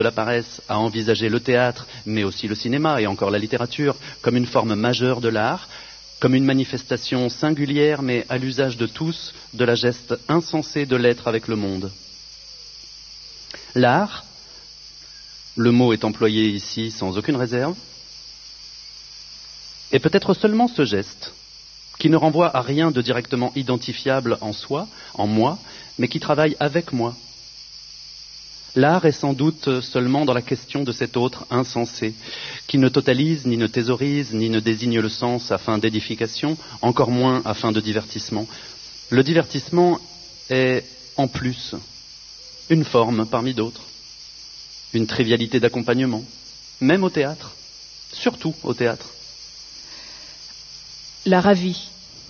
de la paresse à envisager le théâtre, mais aussi le cinéma et encore la littérature, comme une forme majeure de l'art, comme une manifestation singulière, mais à l'usage de tous, de la geste insensée de l'être avec le monde. L'art, le mot est employé ici sans aucune réserve, est peut-être seulement ce geste, qui ne renvoie à rien de directement identifiable en soi, en moi, mais qui travaille avec moi. L'art est sans doute seulement dans la question de cet autre insensé, qui ne totalise, ni ne thésaurise, ni ne désigne le sens à fin d'édification, encore moins à fin de divertissement. Le divertissement est, en plus, une forme parmi d'autres, une trivialité d'accompagnement, même au théâtre, surtout au théâtre. La ravie.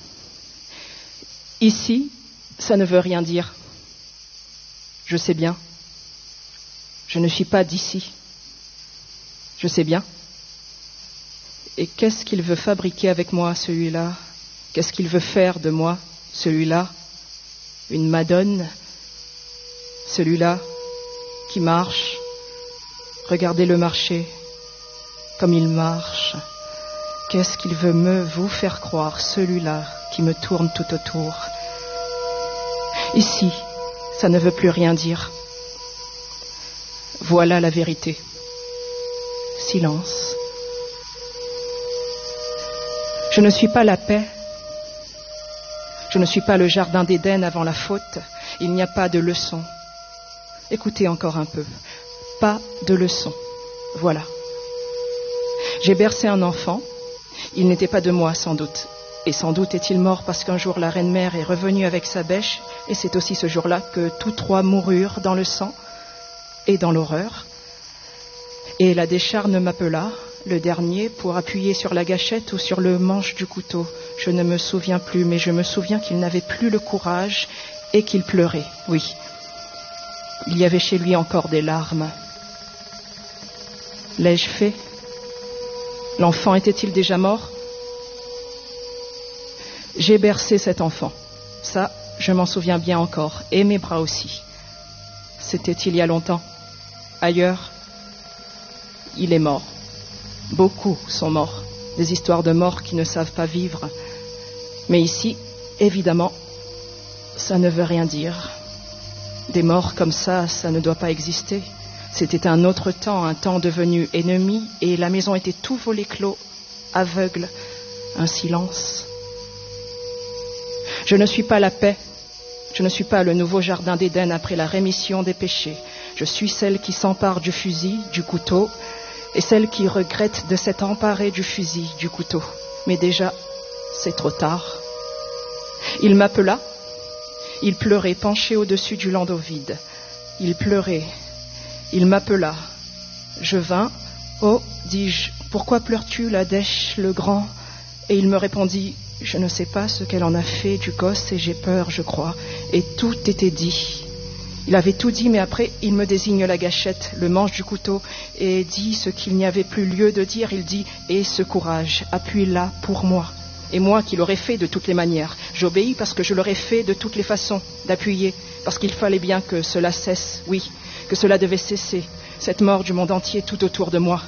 Ici, ça ne veut rien dire. Je sais bien. Je ne suis pas d'ici. Je sais bien. Et qu'est-ce qu'il veut fabriquer avec moi, celui-là? Qu'est-ce qu'il veut faire de moi, celui-là? Une madone? Celui-là qui marche? Regardez-le marcher, comme il marche. Qu'est-ce qu'il veut vous faire croire, celui-là qui me tourne tout autour? Ici, ça ne veut plus rien dire. Voilà la vérité. Silence. Je ne suis pas la paix. Je ne suis pas le jardin d'Éden avant la faute. Il n'y a pas de leçon. Écoutez encore un peu. Pas de leçon. Voilà. J'ai bercé un enfant. Il n'était pas de moi, sans doute. Et sans doute est-il mort parce qu'un jour la reine-mère est revenue avec sa bêche, et c'est aussi ce jour-là que tous trois moururent dans le sang et dans l'horreur. Et la décharne m'appela, le dernier, pour appuyer sur la gâchette ou sur le manche du couteau. Je ne me souviens plus, mais je me souviens qu'il n'avait plus le courage et qu'il pleurait, oui. Il y avait chez lui encore des larmes. L'ai-je fait? L'enfant était-il déjà mort? J'ai bercé cet enfant. Ça, je m'en souviens bien encore, et mes bras aussi. C'était il y a longtemps. Ailleurs, il est mort. Beaucoup sont morts. Des histoires de morts qui ne savent pas vivre. Mais ici, évidemment, ça ne veut rien dire. Des morts comme ça ne doit pas exister. C'était un autre temps, un temps devenu ennemi, et la maison était tout volée clos, aveugle, un silence. Je ne suis pas la paix. Je ne suis pas le nouveau jardin d'Éden après la rémission des péchés. Je suis celle qui s'empare du fusil, du couteau, et celle qui regrette de s'être emparée du fusil, du couteau. Mais déjà, c'est trop tard. Il m'appela. Il pleurait, penché au-dessus du landau vide. Il pleurait. Il m'appela. Je vins. Oh, dis-je, pourquoi pleures-tu, la dèche, le grand? Et il me répondit, je ne sais pas ce qu'elle en a fait du gosse et j'ai peur, je crois. Et tout était dit. Il avait tout dit, mais après, il me désigne la gâchette, le manche du couteau, et dit ce qu'il n'y avait plus lieu de dire. Il dit, aie ce courage, appuie-la pour moi. Et moi qui l'aurais fait de toutes les manières. J'obéis parce que je l'aurais fait de toutes les façons d'appuyer, parce qu'il fallait bien que cela cesse, oui, que cela devait cesser, cette mort du monde entier tout autour de moi.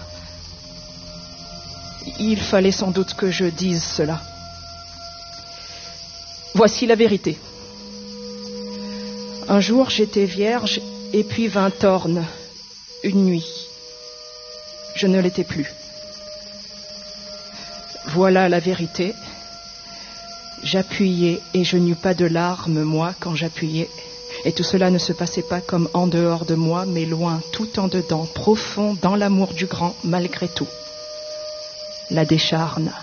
Il fallait sans doute que je dise cela. Voici la vérité. Un jour, j'étais vierge, et puis vint Orne, une nuit. Je ne l'étais plus. Voilà la vérité. J'appuyais, et je n'eus pas de larmes, moi, quand j'appuyais. Et tout cela ne se passait pas comme en dehors de moi, mais loin, tout en dedans, profond, dans l'amour du grand, malgré tout. La décharne.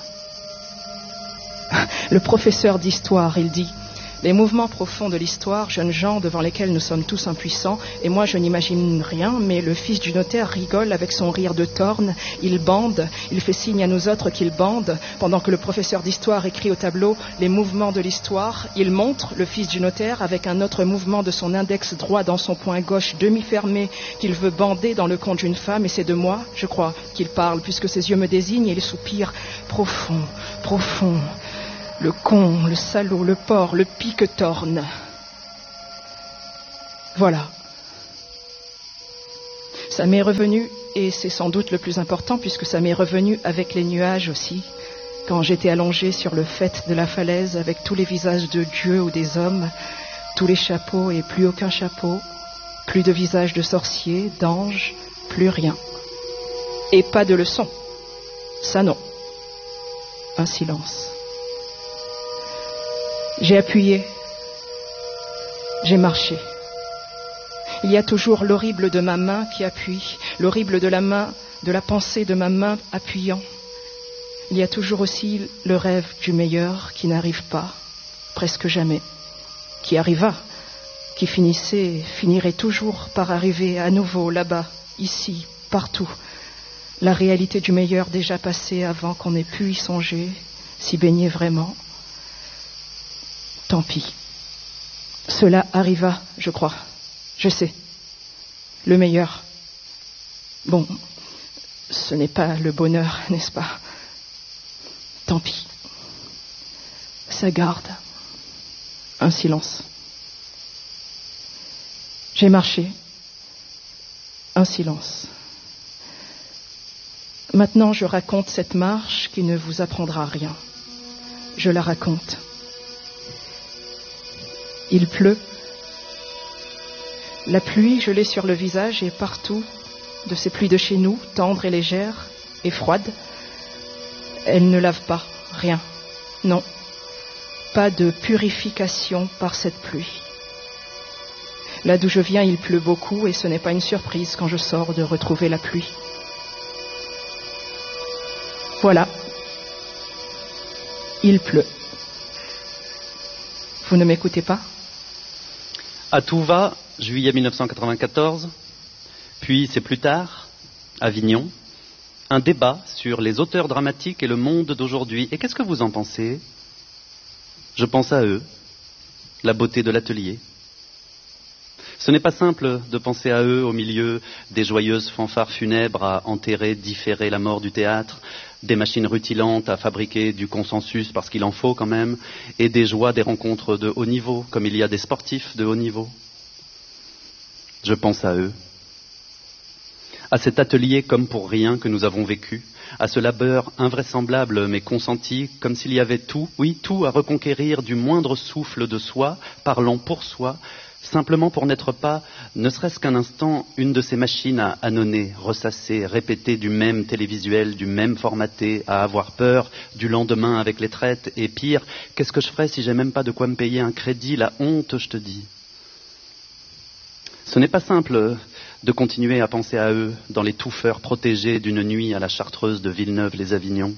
Le professeur d'histoire, il dit, les mouvements profonds de l'histoire, jeunes gens devant lesquels nous sommes tous impuissants, et moi je n'imagine rien, mais le fils du notaire rigole avec son rire de torne, il bande, il fait signe à nous autres qu'il bande, pendant que le professeur d'histoire écrit au tableau les mouvements de l'histoire, il montre, le fils du notaire, avec un autre mouvement de son index droit dans son poing gauche demi-fermé, qu'il veut bander dans le compte d'une femme, et c'est de moi, je crois, qu'il parle, puisque ses yeux me désignent, et il soupire profond, profond. Le con, le salaud, le porc, le pique-torne. Voilà. Ça m'est revenu, et c'est sans doute le plus important, puisque ça m'est revenu avec les nuages aussi, quand j'étais allongée sur le faîte de la falaise avec tous les visages de Dieu ou des hommes, tous les chapeaux et plus aucun chapeau, plus de visages de sorciers, d'anges, plus rien. Et pas de leçon. Ça non. Un silence. J'ai appuyé. J'ai marché. Il y a toujours l'horrible de ma main qui appuie, l'horrible de la main, de la pensée de ma main appuyant. Il y a toujours aussi le rêve du meilleur qui n'arrive pas, presque jamais, qui arriva, qui finirait toujours par arriver à nouveau là-bas, ici, partout. La réalité du meilleur déjà passée avant qu'on ait pu y songer, s'y baigner vraiment. Tant pis. Cela arriva, je crois. Je sais. Le meilleur. Bon, ce n'est pas le bonheur, n'est-ce pas? Tant pis. Ça garde. Un silence. J'ai marché. Un silence. Maintenant, je raconte cette marche qui ne vous apprendra rien. Je la raconte. Il pleut. La pluie, je l'ai sur le visage et partout, de ces pluies de chez nous, tendres et légères et froides. Elle ne lave pas, rien. Non, pas de purification par cette pluie. Là d'où je viens, il pleut beaucoup et ce n'est pas une surprise quand je sors de retrouver la pluie. Voilà. Il pleut. Vous ne m'écoutez pas? À tout va, juillet 1994, puis c'est plus tard, Avignon, un débat sur les auteurs dramatiques et le monde d'aujourd'hui. Et qu'est-ce que vous en pensez? Je pense à eux, la beauté de l'atelier. Ce n'est pas simple de penser à eux au milieu des joyeuses fanfares funèbres à enterrer, différer la mort du théâtre, des machines rutilantes à fabriquer du consensus parce qu'il en faut quand même, et des joies des rencontres de haut niveau, comme il y a des sportifs de haut niveau. Je pense à eux, à cet atelier comme pour rien que nous avons vécu, à ce labeur invraisemblable mais consenti, comme s'il y avait tout, oui, tout à reconquérir du moindre souffle de soi, parlant pour soi, simplement pour n'être pas, ne serait-ce qu'un instant, une de ces machines à ânonner, ressasser, répéter du même télévisuel, du même formaté, à avoir peur du lendemain avec les traites, et pire, qu'est-ce que je ferais si j'ai même pas de quoi me payer un crédit, la honte, je te dis. Ce n'est pas simple de continuer à penser à eux dans les touffeurs protégés d'une nuit à la Chartreuse de Villeneuve-les-Avignon,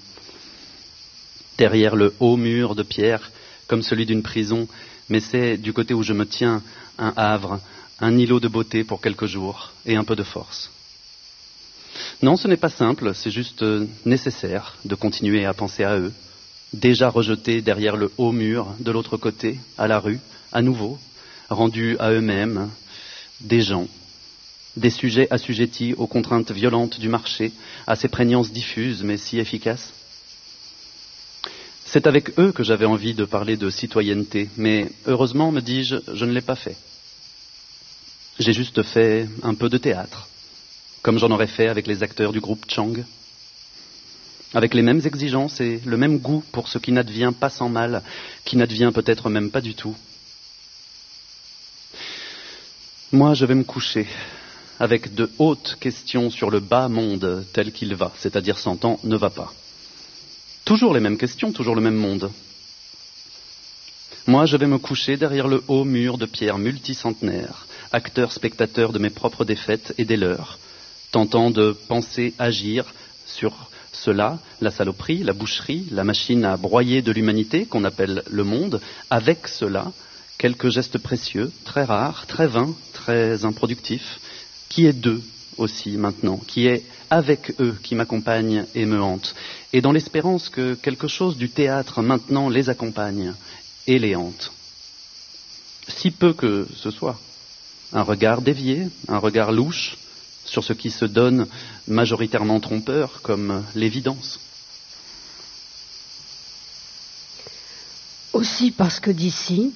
derrière le haut mur de pierre, comme celui d'une prison, mais c'est, du côté où je me tiens, un havre, un îlot de beauté pour quelques jours et un peu de force. Non, ce n'est pas simple, c'est juste nécessaire de continuer à penser à eux, déjà rejetés derrière le haut mur, de l'autre côté, à la rue, à nouveau, rendus à eux-mêmes, des gens, des sujets assujettis aux contraintes violentes du marché, à ces prégnances diffuses mais si efficaces. C'est avec eux que j'avais envie de parler de citoyenneté, mais heureusement, me dis-je, je ne l'ai pas fait. J'ai juste fait un peu de théâtre, comme j'en aurais fait avec les acteurs du groupe Chang, avec les mêmes exigences et le même goût pour ce qui n'advient pas sans mal, qui n'advient peut-être même pas du tout. Moi, je vais me coucher avec de hautes questions sur le bas monde tel qu'il va, c'est-à-dire s'entend, ne va pas. Toujours les mêmes questions, toujours le même monde. Moi, je vais me coucher derrière le haut mur de pierre multicentenaire, acteur-spectateur de mes propres défaites et des leurs, tentant de penser, agir sur cela, la saloperie, la boucherie, la machine à broyer de l'humanité qu'on appelle le monde, avec cela, quelques gestes précieux, très rares, très vains, très improductifs, qui est d'eux aussi maintenant, qui est avec eux qui m'accompagne et me hante, et dans l'espérance que quelque chose du théâtre maintenant les accompagne et les hante. Si peu que ce soit. Un regard dévié, un regard louche sur ce qui se donne majoritairement trompeur comme l'évidence. Aussi parce que d'ici,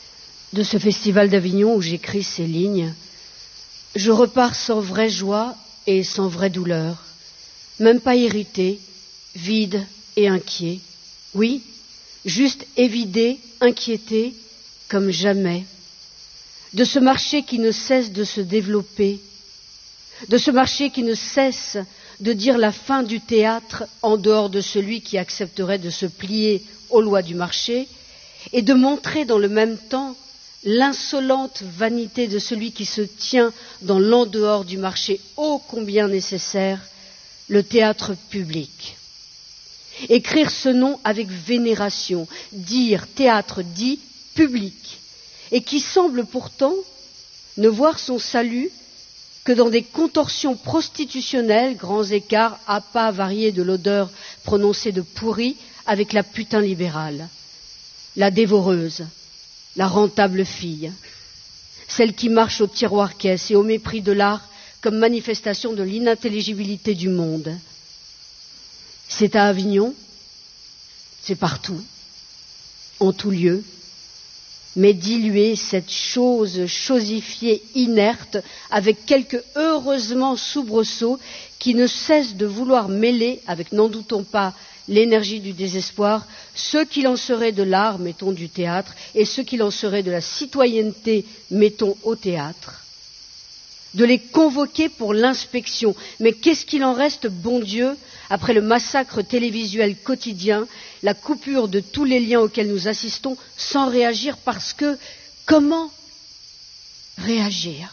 de ce festival d'Avignon où j'écris ces lignes, je repars sans vraie joie et sans vraie douleur, même pas irrité, vide et inquiet. Oui, juste évidé, inquiété, comme jamais. De ce marché qui ne cesse de se développer, de ce marché qui ne cesse de dire la fin du théâtre en dehors de celui qui accepterait de se plier aux lois du marché, et de montrer dans le même temps l'insolente vanité de celui qui se tient dans l'en-dehors du marché ô combien nécessaire, le théâtre public. Écrire ce nom avec vénération, dire théâtre dit public, et qui semble pourtant ne voir son salut que dans des contorsions prostitutionnelles, grands écarts, appâts variés de l'odeur prononcée de pourri avec la putain libérale, la dévoreuse, la rentable fille, celle qui marche au tiroir-caisse et au mépris de l'art comme manifestation de l'inintelligibilité du monde. C'est à Avignon, c'est partout, en tout lieu, mais diluer cette chose chosifiée, inerte, avec quelque heureusement soubresaut qui ne cesse de vouloir mêler, avec n'en doutons pas l'énergie du désespoir, ce qu'il en serait de l'art, mettons du théâtre, et ce qu'il en serait de la citoyenneté, mettons au théâtre, de les convoquer pour l'inspection. Mais qu'est-ce qu'il en reste, bon Dieu, après le massacre télévisuel quotidien, la coupure de tous les liens auxquels nous assistons, sans réagir parce que, comment réagir?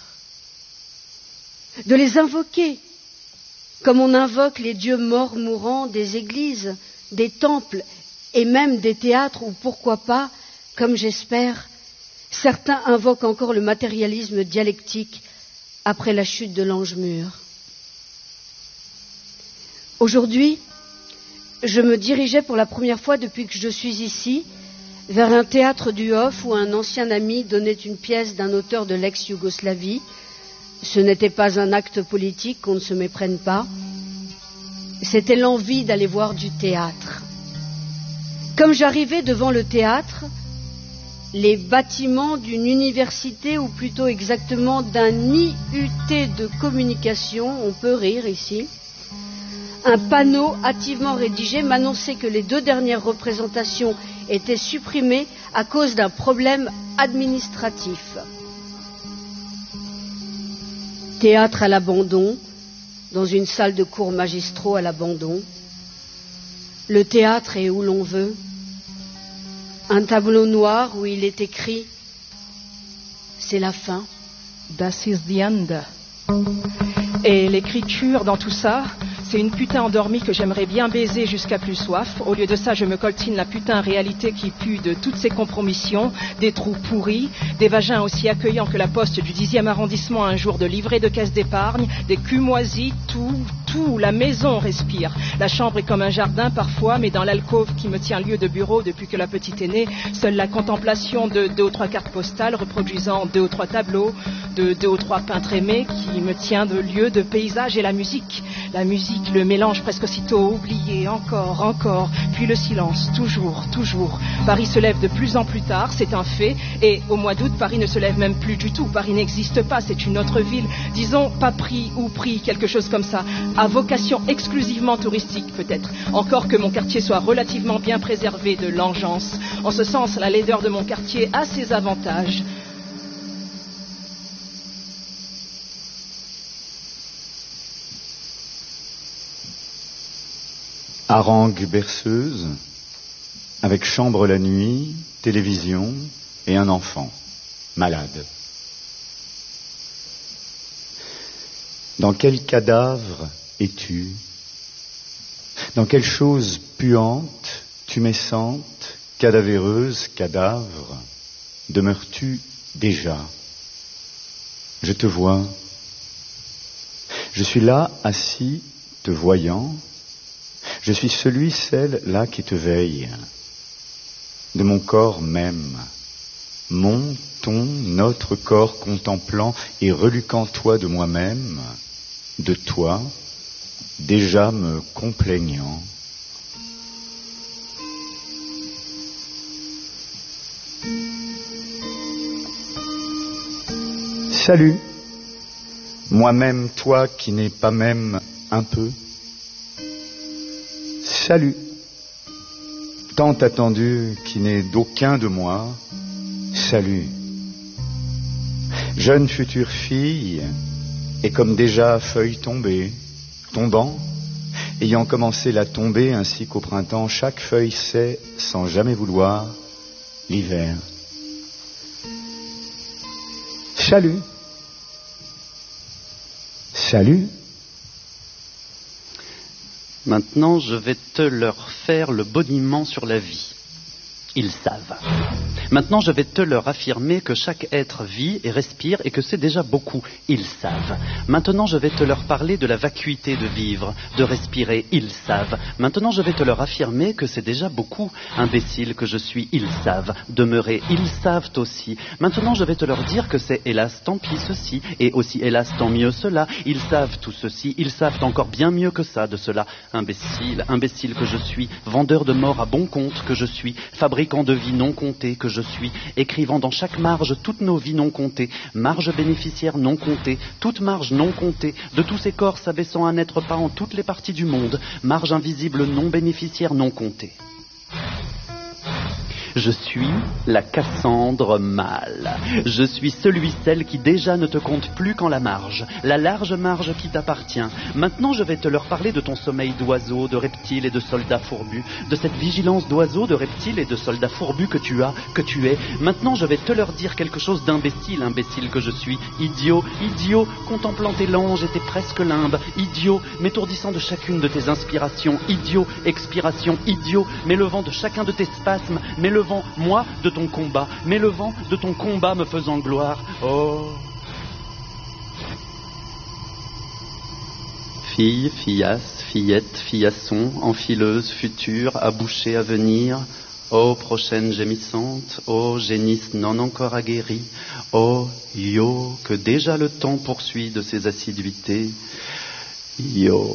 De les invoquer, comme on invoque les dieux morts mourants des églises, des temples et même des théâtres, ou pourquoi pas, comme j'espère, certains invoquent encore le matérialisme dialectique après la chute de l'ange mûr. Aujourd'hui, je me dirigeais pour la première fois depuis que je suis ici vers un théâtre du Hof où un ancien ami donnait une pièce d'un auteur de l'ex-Yougoslavie. Ce n'était pas un acte politique, qu'on ne se méprenne pas. C'était l'envie d'aller voir du théâtre. Comme j'arrivais devant le théâtre, les bâtiments d'une université, ou plutôt exactement d'un IUT de communication, on peut rire ici, un panneau hâtivement rédigé m'annonçait que les 2 dernières représentations étaient supprimées à cause d'un problème administratif. Théâtre à l'abandon, dans une salle de cours magistraux à l'abandon. Le théâtre est où l'on veut. Un tableau noir où il est écrit « C'est la fin ». Das ist the end. Et l'écriture dans tout ça, c'est une putain endormie que j'aimerais bien baiser jusqu'à plus soif. Au lieu de ça, je me coltine la putain réalité qui pue de toutes ces compromissions, des trous pourris, des vagins aussi accueillants que la poste du 10e arrondissement un jour de livret de caisse d'épargne, des culs moisis, tout, la maison respire. La chambre est comme un jardin parfois, mais dans l'alcôve qui me tient lieu de bureau depuis que la petite est née, seule la contemplation de 2 ou 3 cartes postales reproduisant 2 ou 3 tableaux, de 2 ou 3 peintres aimés qui me tient de lieu de paysage et la musique. La musique, le mélange presque aussitôt oublié, encore, puis le silence, toujours. Paris se lève de plus en plus tard, c'est un fait, et au mois d'août, Paris ne se lève même plus du tout. Paris n'existe pas, c'est une autre ville, disons pas pris ou pris, quelque chose comme ça, à vocation exclusivement touristique peut-être. Encore que mon quartier soit relativement bien préservé de l'engeance. En ce sens, la laideur de mon quartier a ses avantages. Harangue berceuse, avec chambre la nuit, télévision et un enfant, malade. Dans quel cadavre es-tu? Dans quelle chose puante, tumescente, cadavéreuse, cadavre, demeures-tu déjà? Je te vois. Je suis là, assis, te voyant. Je suis celui, celle, là qui te veille, de mon corps même, mon, ton, notre corps contemplant et reluquant toi de moi-même, de toi, déjà me complaignant. Salut, moi-même, toi qui n'es pas même un peu. Salut, tant attendu qui n'est d'aucun de moi. Salut, jeune future fille, et comme déjà feuille tombée, tombant, ayant commencé la tombée ainsi qu'au printemps, chaque feuille sait, sans jamais vouloir, l'hiver. Salut, salut. Maintenant, je vais te leur faire le boniment sur la vie. Ils savent. Maintenant, je vais te leur affirmer que chaque être vit et respire et que c'est déjà beaucoup. Ils savent. Maintenant, je vais te leur parler de la vacuité de vivre, de respirer. Ils savent. Maintenant, je vais te leur affirmer que c'est déjà beaucoup. Imbécile que je suis, ils savent. Demeurer, ils savent aussi. Maintenant, je vais te leur dire que c'est hélas, tant pis ceci, et aussi hélas, tant mieux cela. Ils savent tout ceci. Ils savent encore bien mieux que ça de cela. Imbécile, imbécile que je suis. Vendeur de mort à bon compte que je suis. Fabricant de vie non comptée que je suis, écrivant dans chaque marge toutes nos vies non comptées, marge bénéficiaire non comptée, toute marge non comptée, de tous ces corps s'abaissant à n'être pas en toutes les parties du monde, marge invisible non bénéficiaire non comptée. Je suis la Cassandre mâle. Je suis celui, celle qui déjà ne te compte plus qu'en la marge, la large marge qui t'appartient. Maintenant, je vais te leur parler de ton sommeil d'oiseau, de reptile et de soldat fourbu, de cette vigilance d'oiseau, de reptile et de soldat fourbu que tu as, que tu es. Maintenant, je vais te leur dire quelque chose d'imbécile, imbécile que je suis, idiot, idiot, contemplant tes langes et tes presque limbes, idiot, m'étourdissant de chacune de tes inspirations, idiot, expiration, idiot, m'élevant de chacun de tes spasmes, m'élevant, moi, de ton combat, m'élevant de ton combat me faisant gloire. Oh. Fille, fillasse, fillette, fillasson, enfileuse, future, abouchée à venir. Ô prochaine gémissante, ô génisse non encore aguerrie, ô yo, que déjà le temps poursuit de ses assiduités. Yo.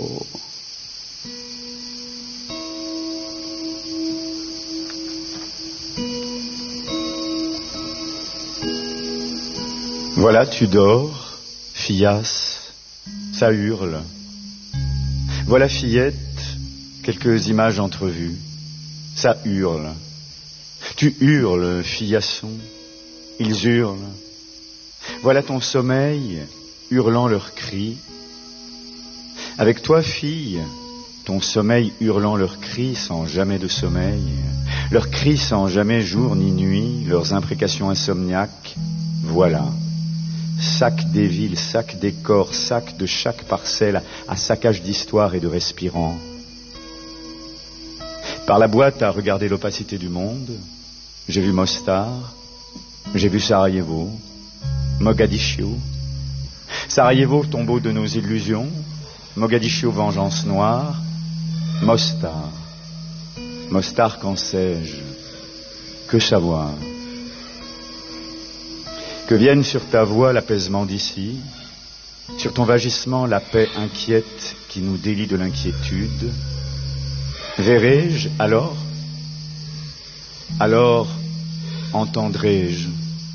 Voilà, tu dors, fillasse, ça hurle. Voilà, fillette, quelques images entrevues, ça hurle. Tu hurles, fillasson, ils hurlent. Voilà ton sommeil, hurlant leurs cris. Avec toi, fille, ton sommeil hurlant leurs cris sans jamais de sommeil, leurs cris sans jamais jour ni nuit, leurs imprécations insomniaques, voilà. Sac des villes, sac des corps, sac de chaque parcelle à saccage d'histoire et de respirant. Par la boîte à regarder l'opacité du monde, j'ai vu Mostar, j'ai vu Sarajevo, Mogadiscio. Sarajevo, tombeau de nos illusions, Mogadiscio, vengeance noire, Mostar. Mostar, qu'en sais-je? Que savoir? Que vienne sur ta voix l'apaisement d'ici, sur ton vagissement la paix inquiète qui nous délie de l'inquiétude. Verrai-je alors? Alors entendrai-je?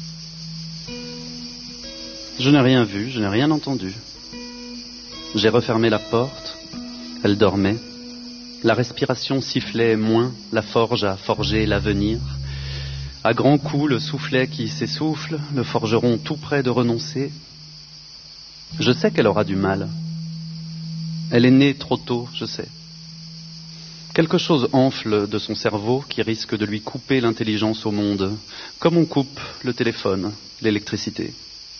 Je n'ai rien vu, je n'ai rien entendu. J'ai refermé la porte, elle dormait. La respiration sifflait moins, la forge a forgé l'avenir. À grands coups, le soufflet qui s'essouffle, le forgeron tout près de renoncer. Je sais qu'elle aura du mal. Elle est née trop tôt, je sais. Quelque chose enfle de son cerveau qui risque de lui couper l'intelligence au monde, comme on coupe le téléphone, l'électricité.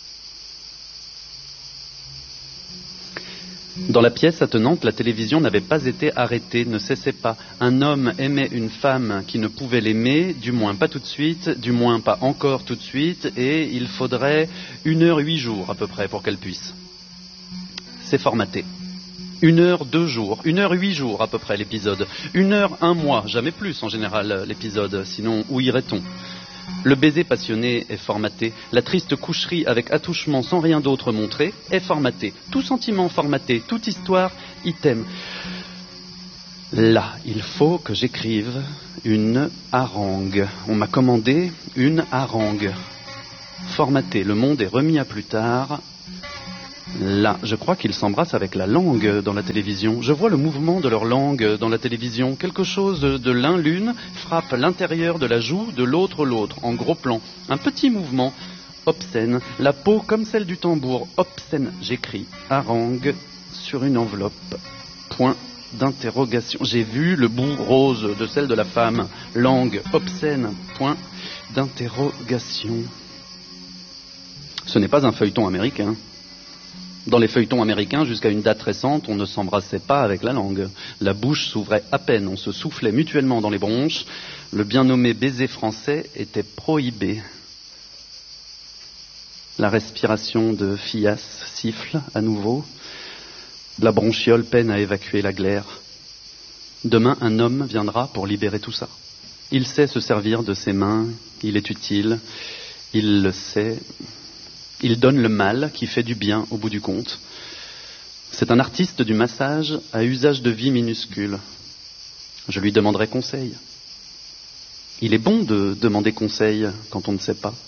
Dans la pièce attenante, la télévision n'avait pas été arrêtée, ne cessait pas. Un homme aimait une femme qui ne pouvait l'aimer, du moins pas tout de suite, du moins pas encore tout de suite, et il faudrait 1h 8 jours à peu près pour qu'elle puisse. C'est formaté. 1h 2 jours, 1h 8 jours à peu près l'épisode. 1h 1 mois, jamais plus en général l'épisode, sinon où irait-on ? Le baiser passionné est formaté, la triste coucherie avec attouchement sans rien d'autre montré est formatée, tout sentiment formaté, toute histoire item. Là, il faut que j'écrive une harangue. On m'a commandé une harangue. Formaté, le monde est remis à plus tard. Là, je crois qu'ils s'embrassent avec la langue dans la télévision. Je vois le mouvement de leur langue dans la télévision. Quelque chose de l'un l'une frappe l'intérieur de la joue, de l'autre l'autre, en gros plan. Un petit mouvement obscène, la peau comme celle du tambour, obscène. J'écris harangue sur une enveloppe. Point d'interrogation. J'ai vu le bout rose de celle de la femme. Langue obscène. Point d'interrogation. Ce n'est pas un feuilleton américain. Dans les feuilletons américains, jusqu'à une date récente, on ne s'embrassait pas avec la langue. La bouche s'ouvrait à peine, on se soufflait mutuellement dans les bronches. Le bien nommé baiser français était prohibé. La respiration de Fias siffle à nouveau. La bronchiole peine à évacuer la glaire. Demain, un homme viendra pour libérer tout ça. Il sait se servir de ses mains, il est utile, il le sait. Il donne le mal qui fait du bien au bout du compte. C'est un artiste du massage à usage de vie minuscule. Je lui demanderai conseil. Il est bon de demander conseil quand on ne sait pas.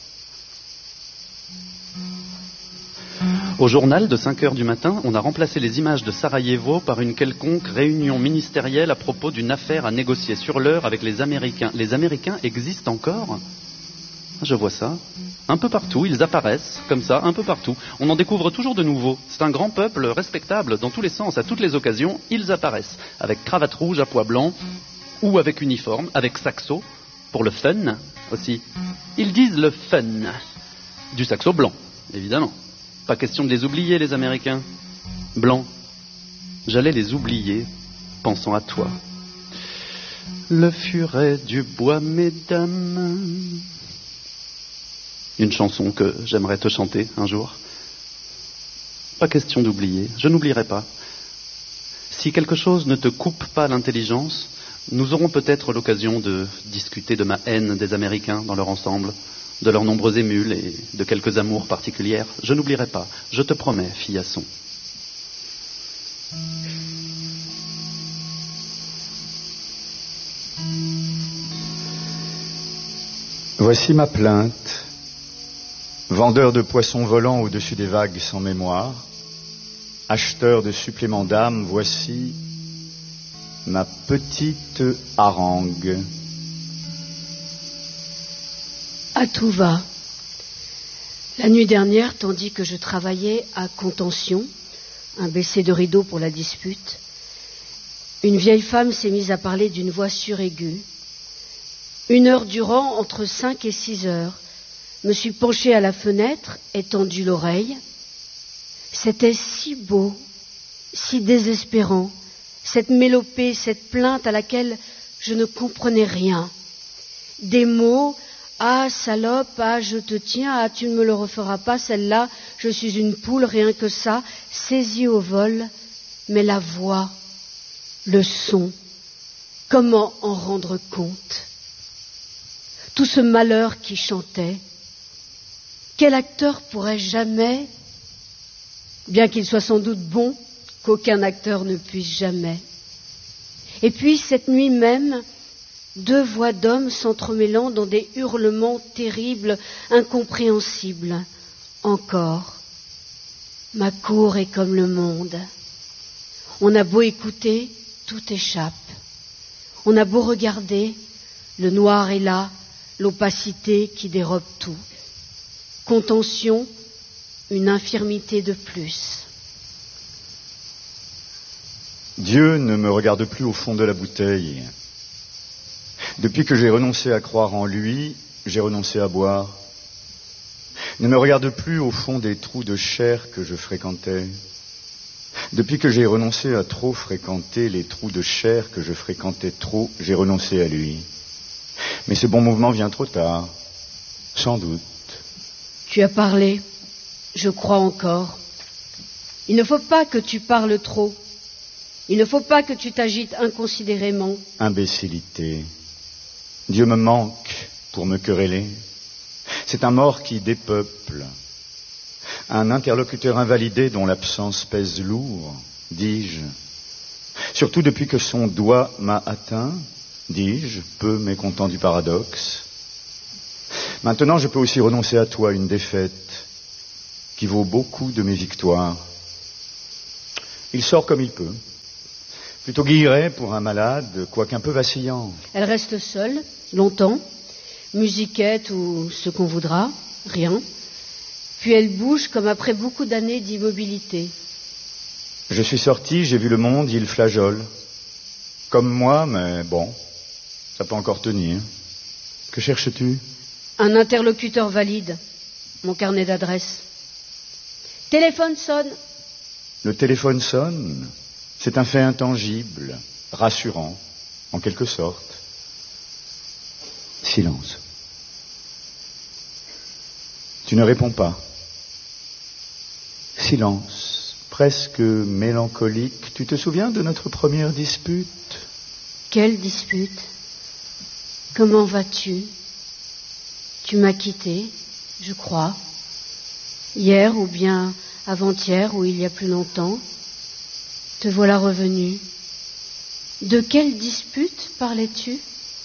Au journal de 5 heures du matin, on a remplacé les images de Sarajevo par une quelconque réunion ministérielle à propos d'une affaire à négocier sur l'heure avec les Américains. Les Américains existent encore ? Je vois ça. Un peu partout, ils apparaissent, comme ça, un peu partout. On en découvre toujours de nouveaux. C'est un grand peuple respectable dans tous les sens, à toutes les occasions, ils apparaissent. Avec cravate rouge à pois blanc, ou avec uniforme, avec saxo, pour le fun aussi. Ils disent le fun. Du saxo blanc, évidemment. Pas question de les oublier, les Américains. Blancs. J'allais les oublier, pensant à toi. Le furet du bois, mesdames. Une chanson que j'aimerais te chanter un jour. Pas question d'oublier, je n'oublierai pas. Si quelque chose ne te coupe pas l'intelligence, nous aurons peut-être l'occasion de discuter de ma haine des Américains dans leur ensemble, de leurs nombreux émules et de quelques amours particulières. Je n'oublierai pas, je te promets, fillasson. Voici ma plainte. Vendeur de poissons volants au-dessus des vagues sans mémoire, acheteur de suppléments d'âme, voici ma petite harangue. À tout va. La nuit dernière, tandis que je travaillais à contention, un baisser de rideau pour la dispute, une vieille femme s'est mise à parler d'une voix suraiguë. 1 heure durant, entre 5 et 6 heures, me suis penchée à la fenêtre et tendu l'oreille. C'était si beau, si désespérant, cette mélopée, cette plainte à laquelle je ne comprenais rien. Des mots, ah salope, ah je te tiens, ah tu ne me le referas pas, celle-là, je suis une poule, rien que ça, saisie au vol, mais la voix, le son, comment en rendre compte? Tout ce malheur qui chantait, quel acteur pourrait jamais, bien qu'il soit sans doute bon, qu'aucun acteur ne puisse jamais. Et puis, cette nuit même, 2 voix d'hommes s'entremêlant dans des hurlements terribles, incompréhensibles. Encore, ma cour est comme le monde. On a beau écouter, tout échappe. On a beau regarder, le noir est là, l'opacité qui dérobe tout. Contention, une infirmité de plus. Dieu ne me regarde plus au fond de la bouteille. Depuis que j'ai renoncé à croire en lui, j'ai renoncé à boire. Ne me regarde plus au fond des trous de chair que je fréquentais. Depuis que j'ai renoncé à trop fréquenter les trous de chair que je fréquentais trop, j'ai renoncé à lui. Mais ce bon mouvement vient trop tard, sans doute. Tu as parlé, je crois encore. Il ne faut pas que tu parles trop. Il ne faut pas que tu t'agites inconsidérément. Imbécilité. Dieu me manque pour me quereller. C'est un mort qui dépeuple. Un interlocuteur invalidé dont l'absence pèse lourd, dis-je. Surtout depuis que son doigt m'a atteint, dis-je, peu mécontent du paradoxe. Maintenant, je peux aussi renoncer à toi, une défaite qui vaut beaucoup de mes victoires. Il sort comme il peut. Plutôt guilleret pour un malade, quoiqu'un peu vacillant. Elle reste seule, longtemps, musiquette ou ce qu'on voudra, rien. Puis elle bouge comme après beaucoup d'années d'immobilité. Je suis sorti, j'ai vu le monde, il flageole. Comme moi, mais bon, ça peut encore tenir. Que cherches-tu? Un interlocuteur valide, mon carnet d'adresse. Téléphone sonne. Le téléphone sonne. C'est un fait intangible, rassurant, en quelque sorte. Silence. Tu ne réponds pas. Silence, presque mélancolique. Tu te souviens de notre première dispute? Quelle dispute? Comment vas-tu? Tu m'as quitté, je crois. Hier ou bien avant-hier ou il y a plus longtemps. Te voilà revenu. De quelle dispute parlais-tu?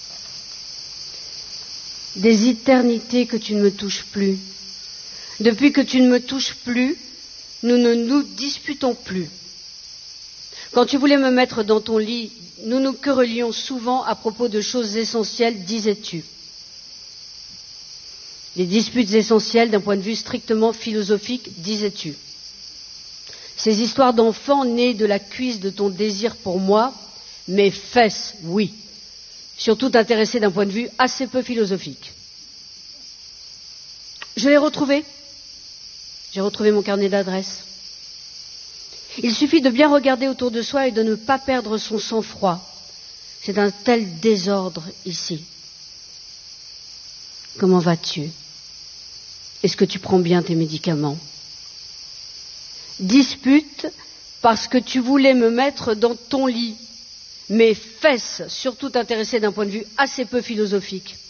Des éternités que tu ne me touches plus. Depuis que tu ne me touches plus, nous ne nous disputons plus. Quand tu voulais me mettre dans ton lit, nous nous querellions souvent à propos de choses essentielles, disais-tu. Les disputes essentielles d'un point de vue strictement philosophique, disais-tu. Ces histoires d'enfants nées de la cuisse de ton désir pour moi, mes fesses, oui. Surtout intéressées d'un point de vue assez peu philosophique. Je l'ai retrouvé. J'ai retrouvé mon carnet d'adresses. Il suffit de bien regarder autour de soi et de ne pas perdre son sang-froid. C'est un tel désordre ici. Comment vas-tu? Est-ce que tu prends bien tes médicaments? Dispute parce que tu voulais me mettre dans ton lit. Mes fesses, surtout intéressées d'un point de vue assez peu philosophique.